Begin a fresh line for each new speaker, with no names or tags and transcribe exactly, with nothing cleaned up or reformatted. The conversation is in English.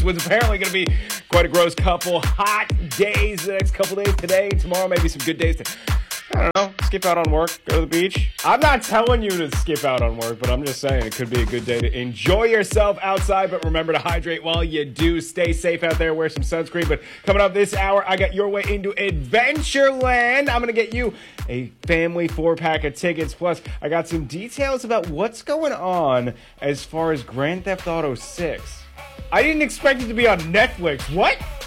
What's apparently going to be quite a gross couple hot days the next couple days. Today, tomorrow, maybe some good days to, I don't know, skip out on work, go to the beach. I'm not telling you to skip out on work, but I'm just saying it could be a good day to enjoy yourself outside, but remember to hydrate while you do. Stay safe out there, wear some sunscreen. But coming up this hour, I got your way into Adventureland. I'm going to get you a family four-pack of tickets. Plus, I got some details about what's going on as far as Grand Theft Auto six. I didn't expect it to be on Netflix. What?